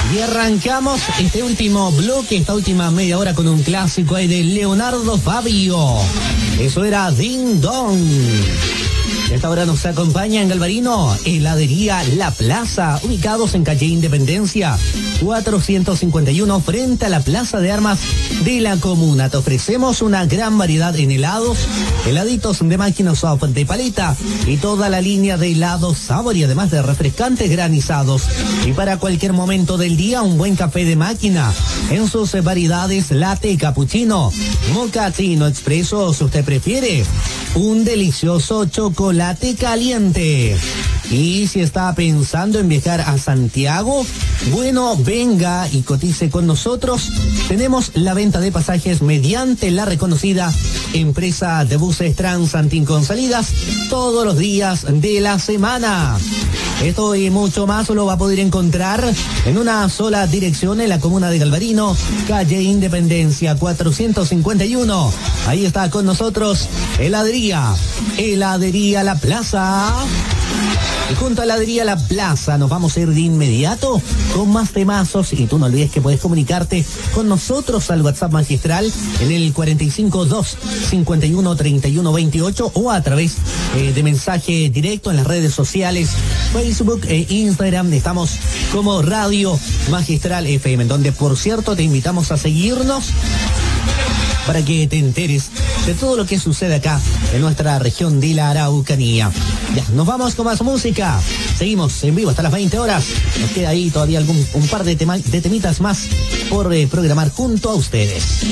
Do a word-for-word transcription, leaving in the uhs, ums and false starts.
Y arrancamos este último bloque, esta última media hora con un clásico ahí de Leonardo Fabio. Eso era Ding Dong. Esta hora nos acompaña en Galvarino, Heladería La Plaza, ubicados en calle Independencia, cuatrocientos cincuenta y uno, frente a la Plaza de Armas de la comuna. Te ofrecemos una gran variedad en helados, heladitos de máquina soft de paleta y toda la línea de helados sabor y además de refrescantes granizados. Y para cualquier momento del día, un buen café de máquina en sus variedades latte, cappuccino, mochaccino, expreso, si usted prefiere, un delicioso chocolate caliente. Y si está pensando en viajar a Santiago, bueno, venga y cotice con nosotros. Tenemos la venta de pasajes mediante la reconocida empresa de buses Transantin con salidas todos los días de la semana. Esto y mucho más lo va a poder encontrar en una sola dirección en la comuna de Galvarino, calle Independencia cuatrocientos cincuenta y uno. Ahí está con nosotros Heladería, Heladería La Plaza. Y junto a Heladería La Plaza nos vamos a ir de inmediato con más temazos. Y tú no olvides que puedes comunicarte con nosotros al WhatsApp magistral en el cuarenta y cinco dos cincuenta y uno treinta y uno veintiocho o a través eh, de mensaje directo en las redes sociales, Facebook e Instagram. Estamos como Radio Magistral F M, donde por cierto te invitamos a seguirnos para que te enteres de todo lo que sucede acá en nuestra región de la Araucanía. Ya, nos vamos con más música. Seguimos en vivo hasta las veinte horas. Nos queda ahí todavía algún un par de, tema, de temitas más por eh, programar junto a ustedes.